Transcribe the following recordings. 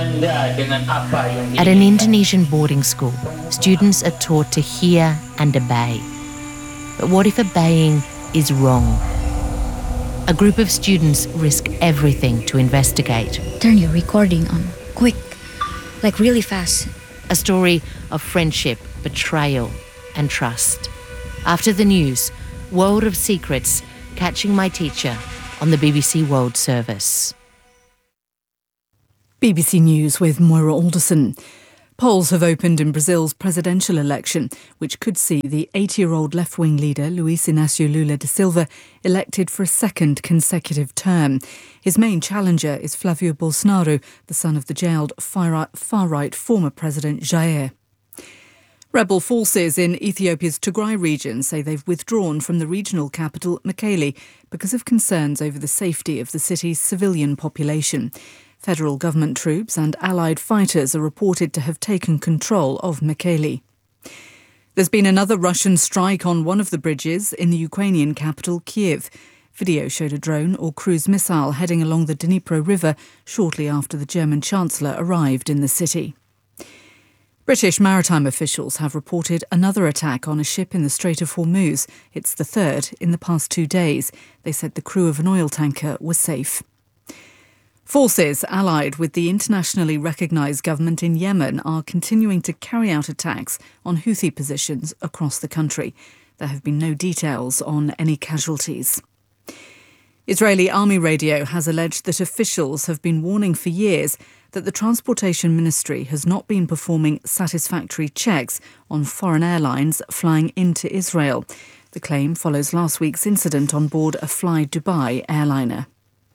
At an Indonesian boarding school, students are taught to hear and obey. But what if obeying is wrong? A group of students risk everything to investigate. Turn your recording on, quick, like really fast. A story of friendship, betrayal, and trust. After the news, World of Secrets, Catching My Teacher on the BBC World Service. BBC News with Moira Alderson. Polls have opened in Brazil's presidential election, which could see the 80-year-old left-wing leader Luiz Inácio Lula da Silva elected for a second consecutive term. His main challenger is Flávio Bolsonaro, the son of the jailed far-right former president Jair. Rebel forces in Ethiopia's Tigray region say they've withdrawn from the regional capital, Mekelle, because of concerns over the safety of the city's civilian population. Federal government troops and allied fighters are reported to have taken control of Mekelle. There's been another Russian strike on one of the bridges in the Ukrainian capital, Kyiv. Video showed a drone or cruise missile heading along the Dnipro River shortly after the German Chancellor arrived in the city. British maritime officials have reported another attack on a ship in the Strait of Hormuz. It's the third in the past 2 days. They said the crew of an oil tanker was safe. Forces allied with the internationally recognised government in Yemen are continuing to carry out attacks on Houthi positions across the country. There have been no details on any casualties. Israeli army radio has alleged that officials have been warning for years that the Transportation Ministry has not been performing satisfactory checks on foreign airlines flying into Israel. The claim follows last week's incident on board a Fly Dubai airliner.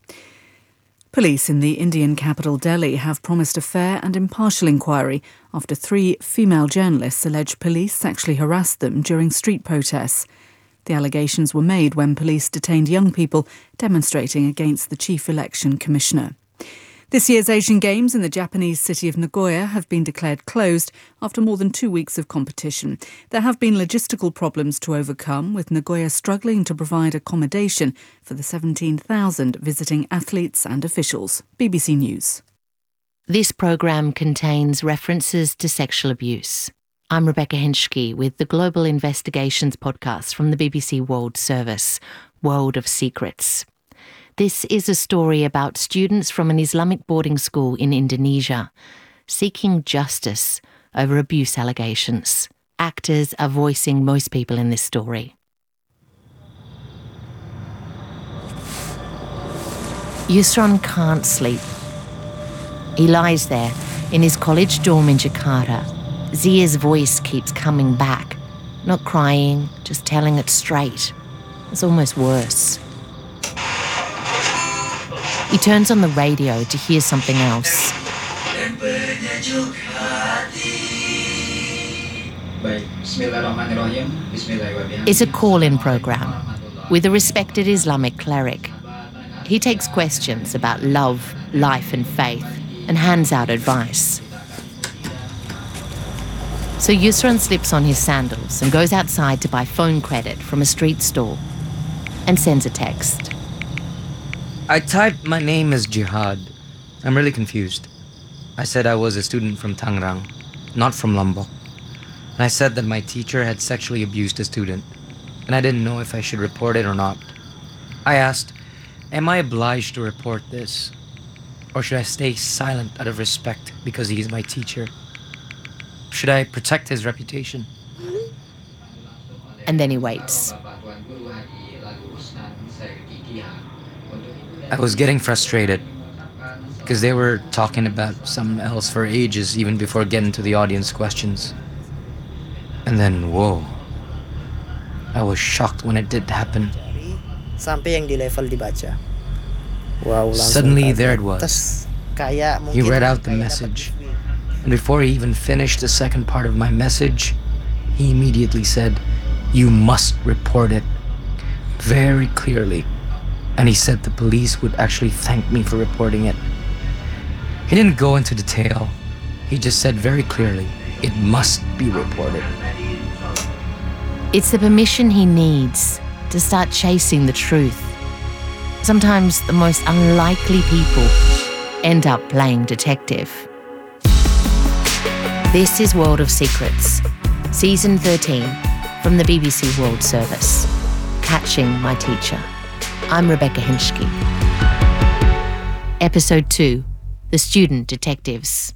Police in the Indian capital Delhi have promised a fair and impartial inquiry after 3 female journalists allege police sexually harassed them during street protests. The allegations were made when police detained young people demonstrating against the chief election commissioner. This year's Asian Games in the Japanese city of Nagoya have been declared closed after more than 2 weeks of competition. There have been logistical problems to overcome, with Nagoya struggling to provide accommodation for the 17,000 visiting athletes and officials. BBC News. This programme contains references to sexual abuse. I'm Rebecca Henschke with the Global Investigations podcast from the BBC World Service, World of Secrets. This is a story about students from an Islamic boarding school in Indonesia seeking justice over abuse allegations. Actors are voicing most people in this story. Yusron can't sleep. He lies there in his college dorm in Jakarta. Zia's voice keeps coming back, not crying, just telling it straight. It's almost worse. He turns on the radio to hear something else. It's a call-in program with a respected Islamic cleric. He takes questions about love, life and faith and hands out advice. So Yusron slips on his sandals and goes outside to buy phone credit from a street stall and sends a text. I typed my name as Jihad. I'm really confused. I said I was a student from Tangerang, not from Lombok. And I said that my teacher had sexually abused a student, and I didn't know if I should report it or not. I asked, am I obliged to report this? Or should I stay silent out of respect because he is my teacher? Should I protect his reputation? And then he waits. I was getting frustrated because they were talking about something else for ages even before getting to the audience questions. And then, whoa, I was shocked when it did happen. Suddenly, there it was. He read out the message. And before he even finished the second part of my message, he immediately said, "You must report it," very clearly. And he said the police would actually thank me for reporting it. He didn't go into detail. He just said very clearly, it must be reported. It's the permission he needs to start chasing the truth. Sometimes the most unlikely people end up playing detective. This is World of Secrets, Season 13 from the BBC World Service. Catching My Teacher. I'm Rebecca Henschke. Episode 2, The Student Detectives.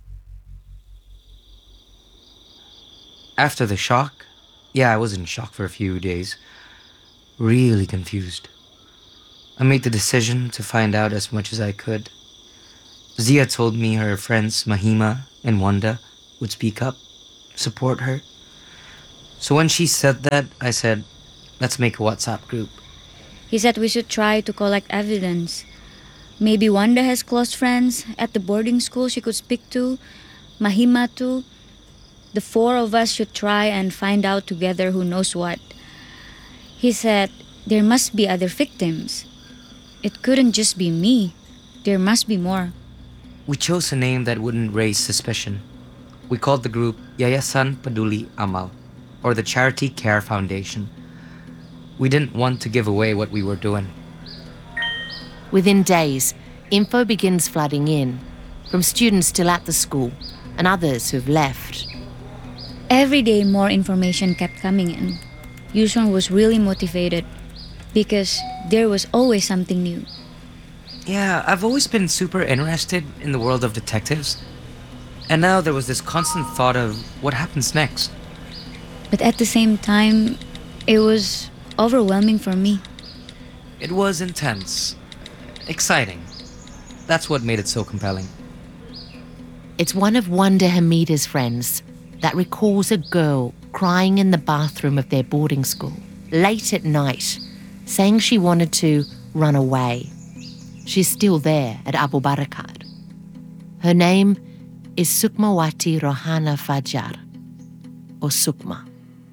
After the shock, I was in shock for a few days. Really confused. I made the decision to find out as much as I could. Zia told me her friends Mahima and Wanda would speak up, support her. So when she said that, I said, let's make a WhatsApp group. He said we should try to collect evidence. Maybe Wanda has close friends at the boarding school she could speak to, Mahima too. The 4 of us should try and find out together who knows what. He said there must be other victims. It couldn't just be me. There must be more. We chose a name that wouldn't raise suspicion. We called the group Yayasan Peduli Amal, or the Charity Care Foundation. We didn't want to give away what we were doing. Within days, info begins flooding in, from students still at the school and others who've left. Every day more information kept coming in. Yusun was really motivated because there was always something new. Yeah, I've always been super interested in the world of detectives. And now there was this constant thought of what happens next. But at the same time, it was overwhelming for me. It was intense, exciting. That's what made it so compelling. It's one of Wanda Hamida's friends that recalls a girl crying in the bathroom of their boarding school, late at night, saying she wanted to run away. She's still there at Abu Barakat. Her name is Sukmawati Rohana Fajar, or Sukma.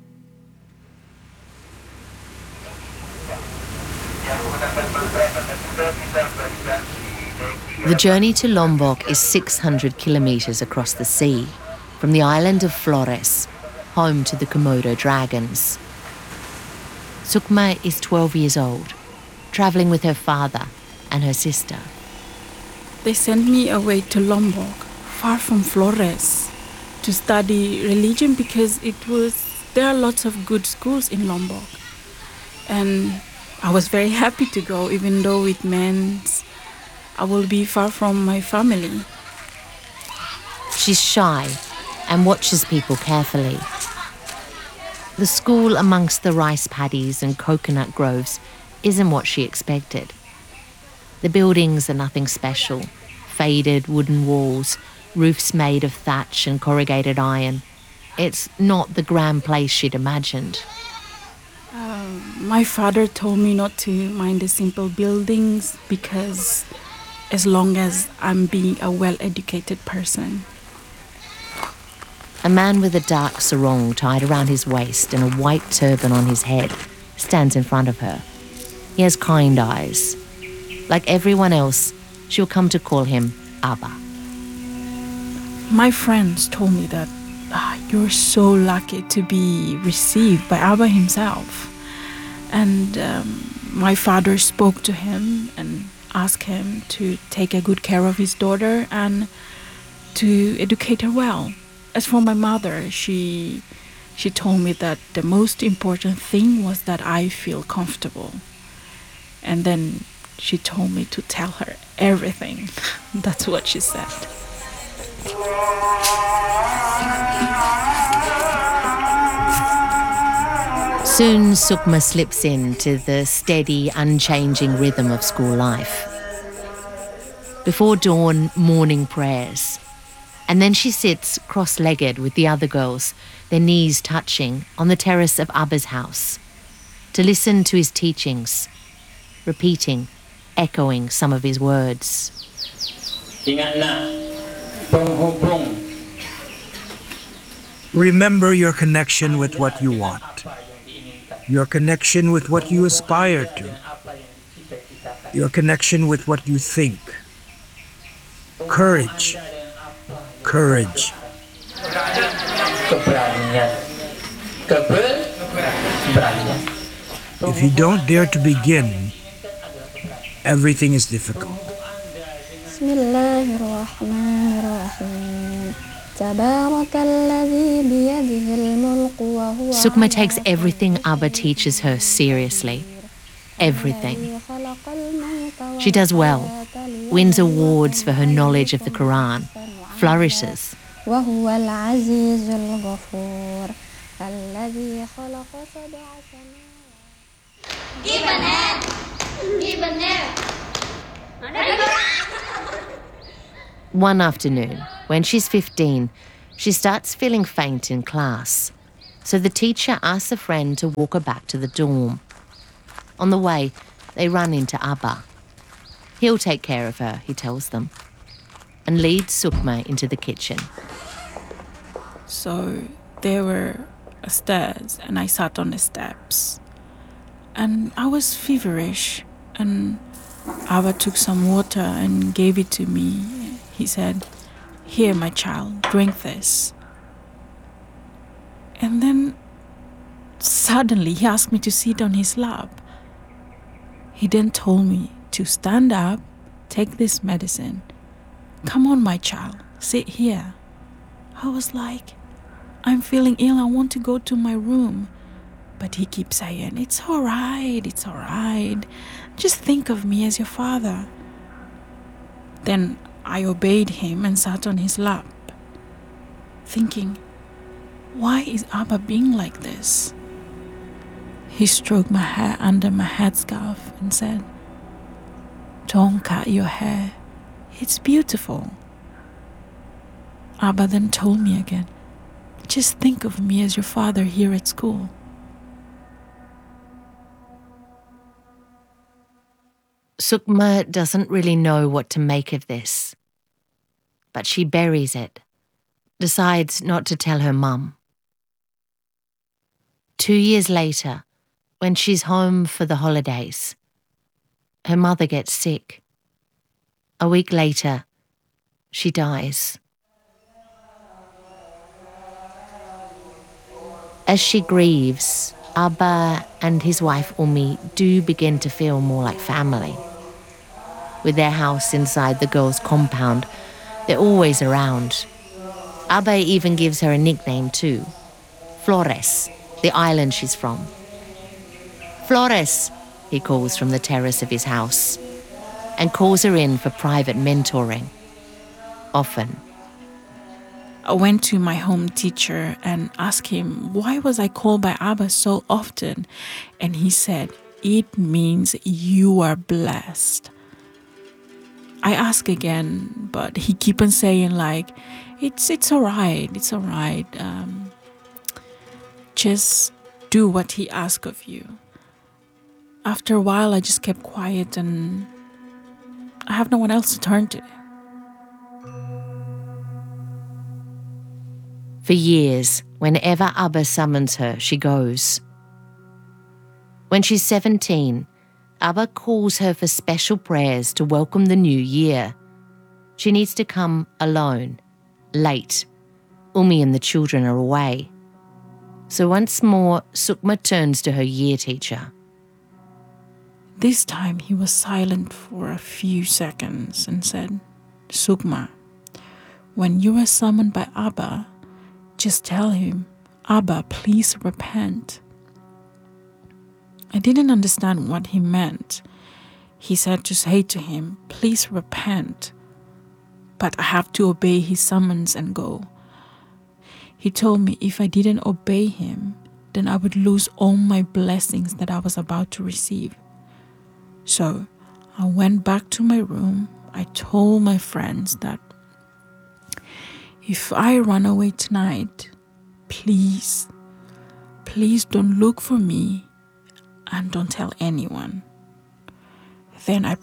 The journey to Lombok is 600 kilometres across the sea, from the island of Flores, home to the Komodo dragons. Sukma is 12 years old, travelling with her father and her sister. They sent me away to Lombok, far from Flores, to study religion because there are lots of good schools in Lombok. And I was very happy to go, even though it meant I will be far from my family. She's shy and watches people carefully. The school amongst the rice paddies and coconut groves isn't what she expected. The buildings are nothing special. Faded wooden walls, roofs made of thatch and corrugated iron. It's not the grand place she'd imagined. My father told me not to mind the simple buildings because as long as I'm being a well-educated person. A man with a dark sarong tied around his waist and a white turban on his head stands in front of her. He has kind eyes. Like everyone else, she'll come to call him Abba. My friends told me that you're so lucky to be received by Abba himself. And my father spoke to him and asked him to take a good care of his daughter and to educate her well. As for my mother, she told me that the most important thing was that I feel comfortable. And then she told me to tell her everything. That's what she said. Soon Sukma slips into the steady, unchanging rhythm of school life. Before dawn, morning prayers. And then she sits cross-legged with the other girls, their knees touching, on the terrace of Abba's house, to listen to his teachings, repeating, echoing some of his words. Remember your connection with what you want, your connection with what you aspire to, your connection with what you think. Courage. Courage. If you don't dare to begin, everything is difficult. Bismillahirrahmanirrahim. Sukma takes everything Abba teaches her seriously. Everything. She does well, wins awards for her knowledge of the Quran, flourishes. Give an hand. Give an hand. One afternoon, when she's 15, she starts feeling faint in class. So the teacher asks a friend to walk her back to the dorm. On the way, they run into Abba. He'll take care of her, he tells them, and leads Sukma into the kitchen. So there were stairs, and I sat on the steps. And I was feverish, and Abba took some water and gave it to me. He said, "Here, my child, drink this." And then suddenly he asked me to sit on his lap. He then told me to stand up, take this medicine. "Come on, my child, sit here." I was like, "I'm feeling ill, I want to go to my room." But he keeps saying, it's all right. Just think of me as your father." Then I obeyed him and sat on his lap, thinking, why is Abba being like this? He stroked my hair under my headscarf and said, "Don't cut your hair. It's beautiful." Abba then told me again, "Just think of me as your father here at school." Sukma doesn't really know what to make of this, but she buries it, decides not to tell her mum. 2 years later, when she's home for the holidays, her mother gets sick. A week later, she dies. As she grieves, Abba and his wife Umi do begin to feel more like family. With their house inside the girls' compound, they're always around. Abba even gives her a nickname too, Flores, the island she's from. "Flores," he calls from the terrace of his house, and calls her in for private mentoring. Often. I went to my home teacher and asked him, why was I called by Abba so often? And he said, "It means you are blessed." I asked again, but he keep on saying like, it's all right. Just do what he asks of you. After a while, I just kept quiet and I have no one else to turn to. For years, whenever Abba summons her, she goes. When she's 17, Abba calls her for special prayers to welcome the new year. She needs to come alone, late. Umi and the children are away. So once more, Sukma turns to her year teacher. This time he was silent for a few seconds and said, "Sukma, when you are summoned by Abba, just tell him, 'Abba, please repent.'" I didn't understand what he meant. He said to say to him, "Please repent." But I have to obey his summons and go. He told me if I didn't obey him, then I would lose all my blessings that I was about to receive. So I went back to my room. I told my friends that if I run away tonight, please don't look for me and don't tell anyone. Then I